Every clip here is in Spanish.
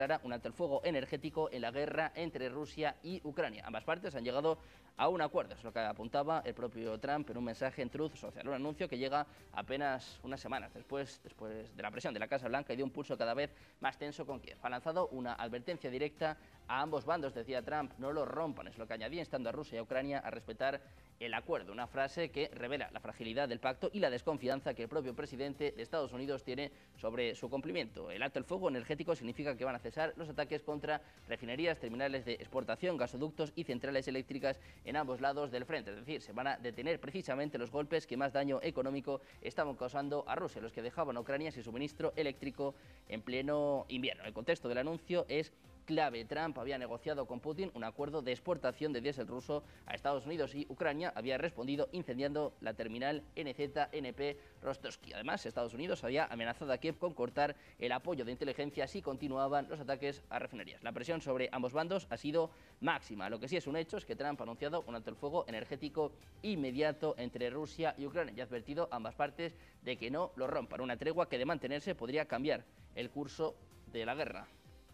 un alto el fuego energético en la guerra entre Rusia y Ucrania. Ambas partes han llegado a un acuerdo, es lo que apuntaba el propio Trump en un mensaje en Truth Social, un anuncio que llega apenas unas semanas después de la presión de la Casa Blanca y de un pulso cada vez más tenso con Kiev. Ha lanzado una advertencia directa a ambos bandos, decía Trump, no lo rompan, es lo que añadía, instando a Rusia y a Ucrania a respetar el acuerdo, una frase que revela la fragilidad del pacto y la desconfianza que el propio presidente de Estados Unidos tiene sobre su cumplimiento. El alto el fuego energético significa que van a cesar los ataques contra refinerías, terminales de exportación, gasoductos y centrales eléctricas en ambos lados del frente, es decir, se van a detener precisamente los golpes que más daño económico estaban causando a Rusia, los que dejaban a Ucrania sin suministro eléctrico en pleno invierno. El contexto del anuncio es clave. Trump había negociado con Putin un acuerdo de exportación de diésel ruso a Estados Unidos y Ucrania había respondido incendiando la terminal NZNP Rostovsky. Además, Estados Unidos había amenazado a Kiev con cortar el apoyo de inteligencia si continuaban los ataques a refinerías. La presión sobre ambos bandos ha sido máxima. Lo que sí es un hecho es que Trump ha anunciado un alto el fuego energético inmediato entre Rusia y Ucrania y ha advertido a ambas partes de que no lo rompan. Una tregua que de mantenerse podría cambiar el curso de la guerra.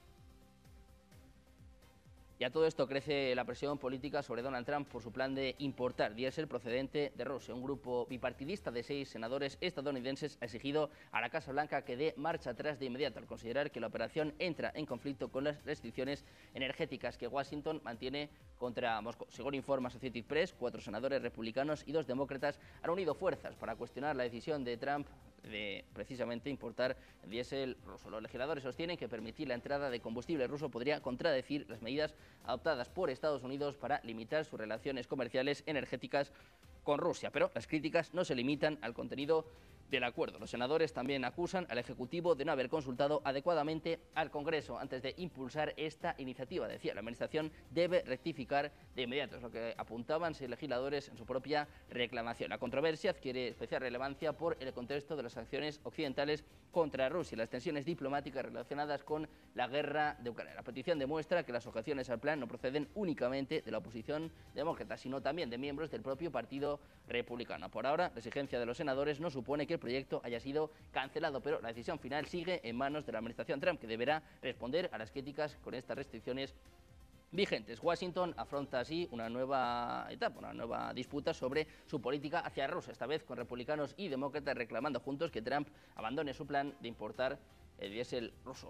Y a todo esto crece la presión política sobre Donald Trump por su plan de importar diésel procedente de Rusia. Un grupo bipartidista de 6 senadores estadounidenses ha exigido a la Casa Blanca que dé marcha atrás de inmediato al considerar que la operación entra en conflicto con las restricciones energéticas que Washington mantiene contra Moscú. Según informa Associated Press, 4 senadores republicanos y 2 demócratas han unido fuerzas para cuestionar la decisión de Trump de precisamente importar diésel ruso. Los legisladores sostienen que permitir la entrada de combustible ruso podría contradecir las medidas adoptadas por Estados Unidos para limitar sus relaciones comerciales energéticas con Rusia, pero las críticas no se limitan al contenido del acuerdo. Los senadores también acusan al Ejecutivo de no haber consultado adecuadamente al Congreso antes de impulsar esta iniciativa. Decía, la Administración debe rectificar de inmediato, es lo que apuntaban 6 legisladores en su propia reclamación. La controversia adquiere especial relevancia por el contexto de las sanciones occidentales contra Rusia y las tensiones diplomáticas relacionadas con la guerra de Ucrania. La petición demuestra que las objeciones al plan no proceden únicamente de la oposición demócrata, sino también de miembros del propio Partido Republicano. Por ahora, la exigencia de los senadores no supone que el proyecto haya sido cancelado, pero la decisión final sigue en manos de la administración Trump, que deberá responder a las críticas con estas restricciones vigentes. Washington afronta así una nueva etapa, una nueva disputa sobre su política hacia Rusia, esta vez con republicanos y demócratas reclamando juntos que Trump abandone su plan de importar el diésel ruso.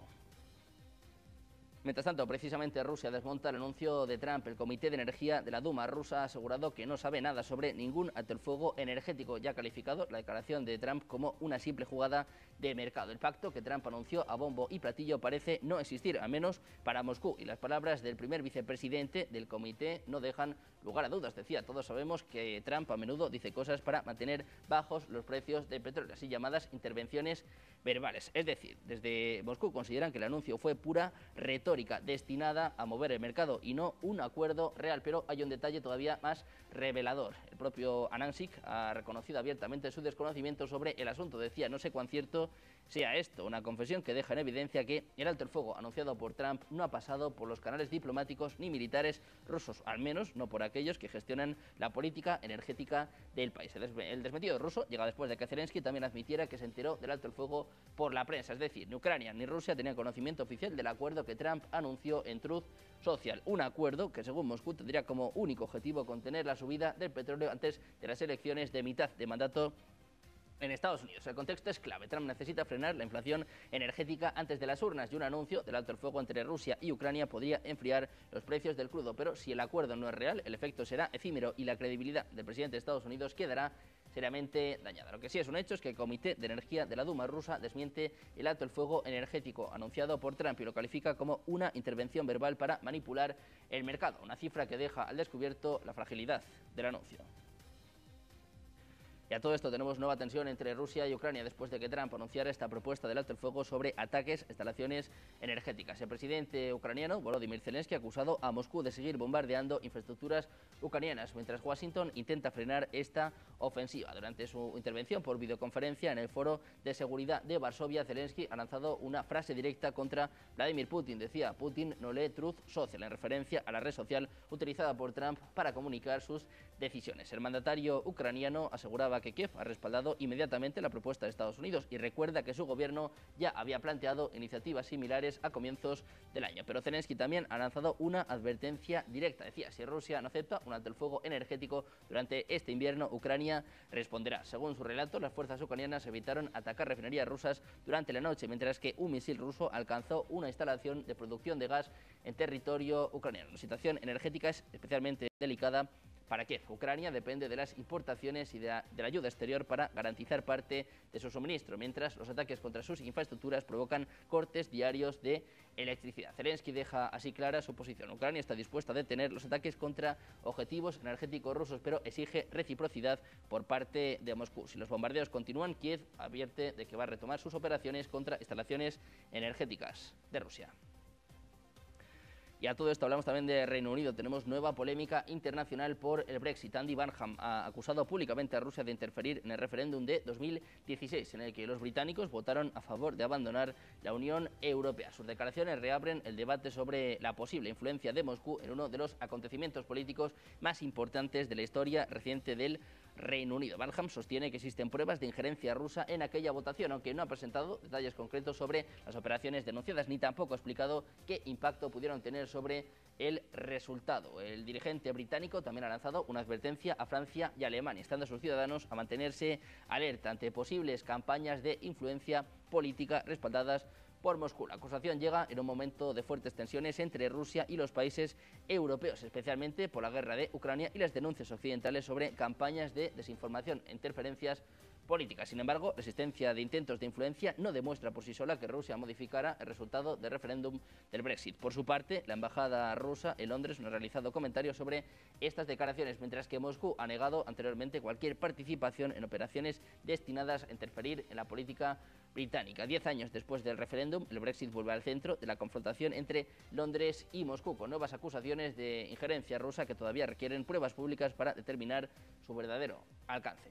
Mientras tanto, precisamente Rusia desmonta el anuncio de Trump. El Comité de Energía de la Duma rusa ha asegurado que no sabe nada sobre ningún alto el fuego energético, ya ha calificado la declaración de Trump como una simple jugada de mercado. El pacto que Trump anunció a bombo y platillo parece no existir, al menos para Moscú, y las palabras del primer vicepresidente del comité no dejan lugar a dudas. Decía, todos sabemos que Trump a menudo dice cosas para mantener bajos los precios del petróleo, así llamadas intervenciones verbales. Es decir, desde Moscú consideran que el anuncio fue pura retórica destinada a mover el mercado y no un acuerdo real, pero hay un detalle todavía más revelador. El propio Anansik ha reconocido abiertamente su desconocimiento sobre el asunto. Decía, no sé cuán cierto sea esto, una confesión que deja en evidencia que el alto el fuego anunciado por Trump no ha pasado por los canales diplomáticos ni militares rusos, al menos no por aquellos que gestionan la política energética del país. El desmentido ruso llega después de que Zelensky también admitiera que se enteró del alto el fuego por la prensa, es decir, ni Ucrania ni Rusia tenían conocimiento oficial del acuerdo que Trump anunció en Truth Social, un acuerdo que según Moscú tendría como único objetivo contener la subida del petróleo antes de las elecciones de mitad de mandato en Estados Unidos. El contexto es clave. Trump necesita frenar la inflación energética antes de las urnas y un anuncio del alto el fuego entre Rusia y Ucrania podría enfriar los precios del crudo. Pero si el acuerdo no es real, el efecto será efímero y la credibilidad del presidente de Estados Unidos quedará seriamente dañada. Lo que sí es un hecho es que el Comité de Energía de la Duma rusa desmiente el alto el fuego energético anunciado por Trump y lo califica como una intervención verbal para manipular el mercado, una cifra que deja al descubierto la fragilidad del anuncio. Y a todo esto tenemos nueva tensión entre Rusia y Ucrania después de que Trump anunciara esta propuesta del alto el fuego sobre ataques a instalaciones energéticas. El presidente ucraniano, Volodymyr Zelensky, ha acusado a Moscú de seguir bombardeando infraestructuras ucranianas, mientras Washington intenta frenar esta ofensiva. Durante su intervención por videoconferencia en el Foro de Seguridad de Varsovia, Zelensky ha lanzado una frase directa contra Vladimir Putin. Decía, Putin no lee Truth Social, en referencia a la red social utilizada por Trump para comunicar sus decisiones. El mandatario ucraniano aseguraba recordaba que Kiev ha respaldado inmediatamente la propuesta de Estados Unidos y recuerda que su gobierno ya había planteado iniciativas similares a comienzos del año. Pero Zelensky también ha lanzado una advertencia directa. Decía, si Rusia no acepta un alto el fuego energético durante este invierno, Ucrania responderá. Según su relato, las fuerzas ucranianas evitaron atacar refinerías rusas durante la noche, mientras que un misil ruso alcanzó una instalación de producción de gas en territorio ucraniano. La situación energética es especialmente delicada para Kiev. Ucrania depende de las importaciones y de la ayuda exterior para garantizar parte de su suministro, mientras los ataques contra sus infraestructuras provocan cortes diarios de electricidad. Zelensky deja así clara su posición. Ucrania está dispuesta a detener los ataques contra objetivos energéticos rusos, pero exige reciprocidad por parte de Moscú. Si los bombardeos continúan, Kiev advierte de que va a retomar sus operaciones contra instalaciones energéticas de Rusia. Y a todo esto hablamos también de Reino Unido. Tenemos nueva polémica internacional por el Brexit. Andy Burnham ha acusado públicamente a Rusia de interferir en el referéndum de 2016, en el que los británicos votaron a favor de abandonar la Unión Europea. Sus declaraciones reabren el debate sobre la posible influencia de Moscú en uno de los acontecimientos políticos más importantes de la historia reciente del Reino Unido. Burnham sostiene que existen pruebas de injerencia rusa en aquella votación, aunque no ha presentado detalles concretos sobre las operaciones denunciadas, ni tampoco ha explicado qué impacto pudieron tener sobre el resultado. El dirigente británico también ha lanzado una advertencia a Francia y Alemania, instando a sus ciudadanos a mantenerse alerta ante posibles campañas de influencia política respaldadas por Moscú. La acusación llega en un momento de fuertes tensiones entre Rusia y los países europeos, especialmente por la guerra de Ucrania y las denuncias occidentales sobre campañas de desinformación e interferencias políticas. Sin embargo, la existencia de intentos de influencia no demuestra por sí sola que Rusia modificara el resultado del referéndum del Brexit. Por su parte, la embajada rusa en Londres no ha realizado comentarios sobre estas declaraciones, mientras que Moscú ha negado anteriormente cualquier participación en operaciones destinadas a interferir en la política británica. 10 años después del referéndum, el Brexit vuelve al centro de la confrontación entre Londres y Moscú, con nuevas acusaciones de injerencia rusa que todavía requieren pruebas públicas para determinar su verdadero alcance.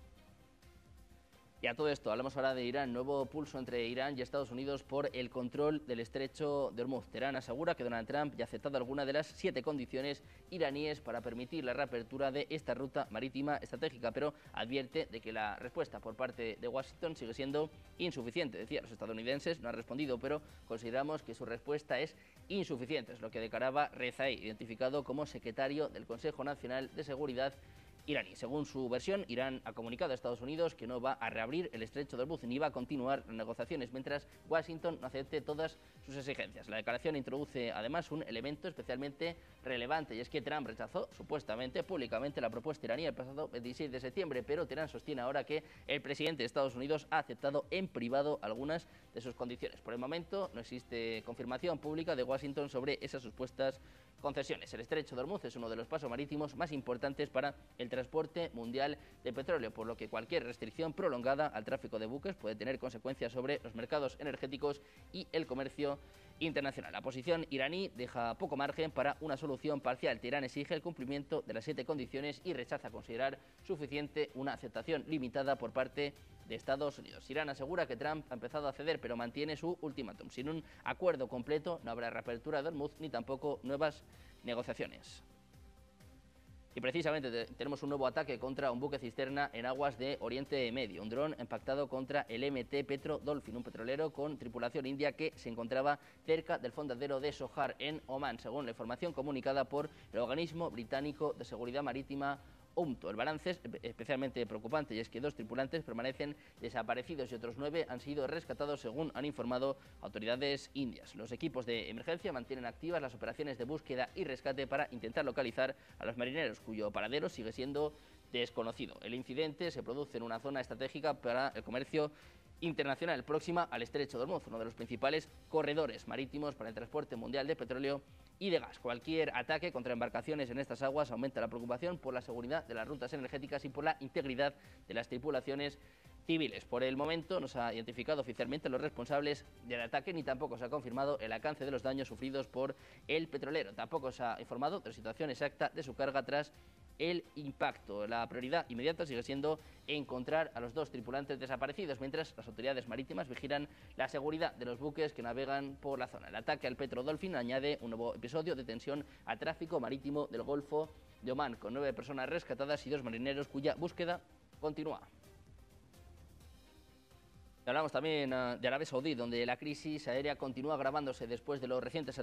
Y a todo esto, hablamos ahora de Irán. Nuevo pulso entre Irán y Estados Unidos por el control del estrecho de Hormuz. Teherán asegura que Donald Trump ya ha aceptado alguna de las 7 condiciones iraníes para permitir la reapertura de esta ruta marítima estratégica, pero advierte de que la respuesta por parte de Washington sigue siendo insuficiente. Decía, los estadounidenses no han respondido, pero consideramos que su respuesta es insuficiente. Es lo que declaraba Rezai, identificado como secretario del Consejo Nacional de Seguridad iraní. Según su versión, Irán ha comunicado a Estados Unidos que no va a reabrir el estrecho de Hormuz ni va a continuar las negociaciones mientras Washington no acepte todas sus exigencias. La declaración introduce además un elemento especialmente relevante, y es que Trump rechazó supuestamente públicamente la propuesta iraní el pasado 26 de septiembre, pero Teherán sostiene ahora que el presidente de Estados Unidos ha aceptado en privado algunas de sus condiciones. Por el momento no existe confirmación pública de Washington sobre esas supuestas concesiones. El estrecho de Hormuz es uno de los pasos marítimos más importantes para el transporte mundial de petróleo, por lo que cualquier restricción prolongada al tráfico de buques puede tener consecuencias sobre los mercados energéticos y el comercio internacional. La posición iraní deja poco margen para una solución parcial. Teherán exige el cumplimiento de las 7 condiciones y rechaza considerar suficiente una aceptación limitada por parte de Estados Unidos. Irán asegura que Trump ha empezado a ceder, pero mantiene su ultimátum. Sin un acuerdo completo no habrá reapertura de Hormuz ni tampoco nuevas negociaciones. Y precisamente tenemos un nuevo ataque contra un buque cisterna en aguas de Oriente Medio. Un dron impactado contra el MT Petro Dolphin, un petrolero con tripulación india que se encontraba cerca del fondadero de Sohar en Omán, según la información comunicada por el organismo británico de seguridad marítima UMTO. El balance es especialmente preocupante, y es que 2 tripulantes permanecen desaparecidos y otros 9 han sido rescatados, según han informado autoridades indias. Los equipos de emergencia mantienen activas las operaciones de búsqueda y rescate para intentar localizar a los marineros, cuyo paradero sigue siendo desconocido. El incidente se produce en una zona estratégica para el comercio internacional próxima al estrecho de Hormuz, uno de los principales corredores marítimos para el transporte mundial de petróleo y de gas. Cualquier ataque contra embarcaciones en estas aguas aumenta la preocupación por la seguridad de las rutas energéticas y por la integridad de las tripulaciones civiles. Por el momento no se ha identificado oficialmente los responsables del ataque, ni tampoco se ha confirmado el alcance de los daños sufridos por el petrolero. Tampoco se ha informado de la situación exacta de su carga tras el impacto. La prioridad inmediata sigue siendo encontrar a los 2 tripulantes desaparecidos, mientras las autoridades marítimas vigilan la seguridad de los buques que navegan por la zona. El ataque al Petro Dolphin añade un nuevo episodio de tensión al tráfico marítimo del Golfo de Omán, con 9 personas rescatadas y 2 marineros cuya búsqueda continúa. Hablamos también de Arabia Saudí, donde la crisis aérea continúa agravándose después de los recientes